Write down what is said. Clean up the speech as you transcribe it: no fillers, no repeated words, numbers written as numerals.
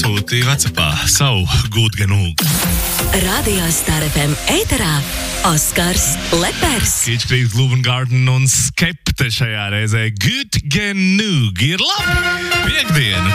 būtu WhatsAppā savu gut genug. Radio Star FM ēterā Oskars Lepers. Kitschkrīt, Blumengarten un Skepte šajā reizē. Gut genug ir labi. Piektdiena.